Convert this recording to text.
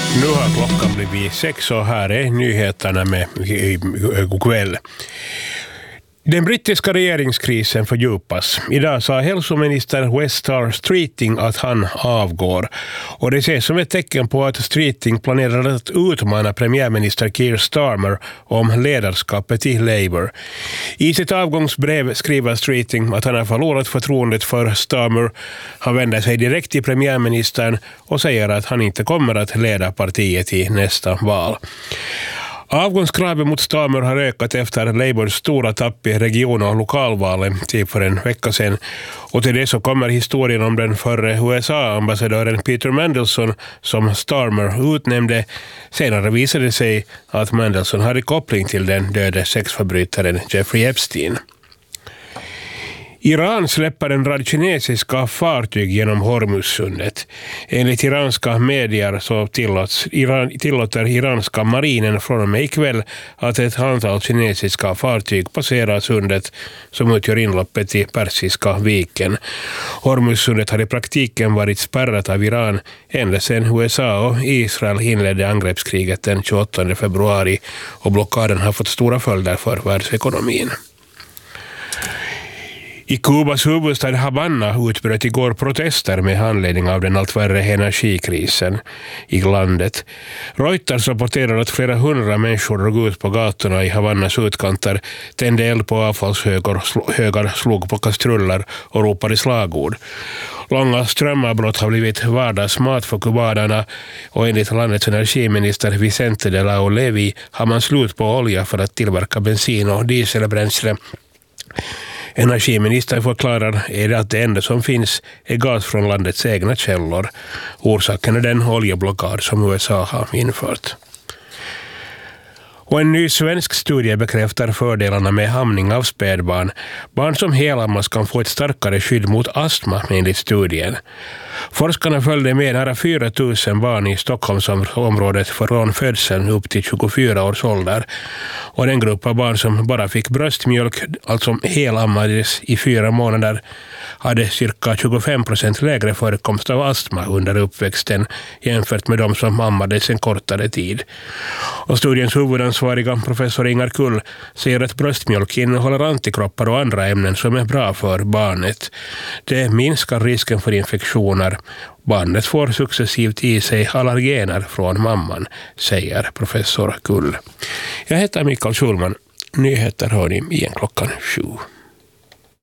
Nu har klockan blivit 6 och här är nyheterna med god kväll. Den brittiska regeringskrisen fördjupas. Idag sa hälsominister Wes Streeting att han avgår. Och det ses som ett tecken på att Streeting planerar att utmana premiärminister Keir Starmer om ledarskapet i Labour. I sitt avgångsbrev skriver Streeting att han har förlorat förtroendet för Starmer. Han vänder sig direkt till premiärministern och säger att han inte kommer att leda partiet i nästa val. Avgångskraven mot Starmer har ökat efter Labours stora tapp i region- och lokalvalet till för en vecka sedan. Och till det så kommer historien om den förre USA-ambassadören Peter Mandelson som Starmer utnämnde. Senare visade det sig att Mandelson hade koppling till den döde sexförbrytaren Jeffrey Epstein. Iran släpper en rad kinesiska fartyg genom Hormuzsundet. Enligt iranska medier så tillåter iranska marinen från och med ikväll att ett antal kinesiska fartyg passerar sundet som utgör inloppet i Persiska viken. Hormuzsundet har i praktiken varit spärrat av Iran ända sedan USA och Israel inledde angreppskriget den 28 februari och blockaden har fått stora följder för världsekonomin. I Kubas huvudstad Havanna utbröt igår protester med anledning av den allt värre energikrisen i landet. Reuters rapporterar att flera hundra människor drog ut på gatorna i Havannas utkanter, tände eld på avfallshögar, slog på kastruller och ropade slagord. Långa strömavbrott har blivit vardagsmat för kubanerna och enligt landets energiminister Vicente de la Olevi har man slut på olja för att tillverka bensin och dieselbränsle. Energiministern förklarar att det enda som finns är gas från landets egna källor. Orsaken är den oljeblockad som USA har infört. Och en ny svensk studie bekräftar fördelarna med amning av spädbarn. Barn som helammas kan få ett starkare skydd mot astma enligt studien. Forskarna följde med nära 4 000 barn i Stockholmsområdet från födseln upp till 24 års ålder. Och den grupp av barn som bara fick bröstmjölk, alltså helammades i 4 månader, hade cirka 25% lägre förekomst av astma under uppväxten jämfört med de som ammades en kortare tid. Och studiens huvudansvariga professor Ingar Kull säger att bröstmjölk innehåller antikroppar och andra ämnen som är bra för barnet. Det minskar risken för infektioner. Barnet får successivt i sig allergener från mamman, säger professor Kull. Jag heter Mikael Schulman. Nyheter hör ni igen klockan 7.